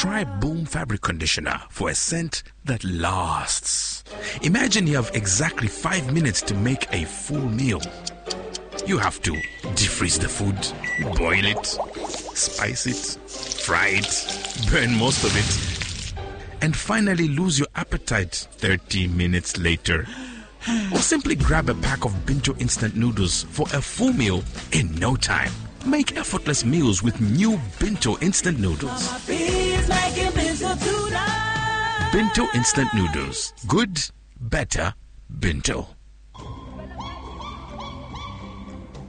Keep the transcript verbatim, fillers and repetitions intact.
Try Boom Fabric Conditioner for a scent that lasts. Imagine you have exactly five minutes to make a full meal. You have to defreeze the food, boil it, spice it, fry it, burn most of it, and finally lose your appetite thirty minutes later. Or simply grab a pack of Binto instant noodles for a full meal in no time. Make effortless meals with new Binto instant noodles. Binto instant noodles. Good, better, Binto.